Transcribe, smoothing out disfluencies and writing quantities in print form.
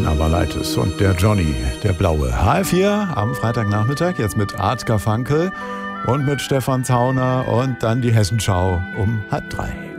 Navalaitis und der Johnny, der Blaue. HR4 am Freitagnachmittag, jetzt mit Art Garfunkel und mit Stefan Zauner und dann die Hessenschau um 2:30.